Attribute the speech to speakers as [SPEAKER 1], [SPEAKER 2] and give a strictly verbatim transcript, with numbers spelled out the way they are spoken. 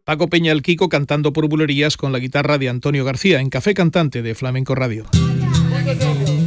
[SPEAKER 1] Paco Peña el Kiko cantando por bulerías con la guitarra de Antonio García en Café Cantante de Flamenco Radio.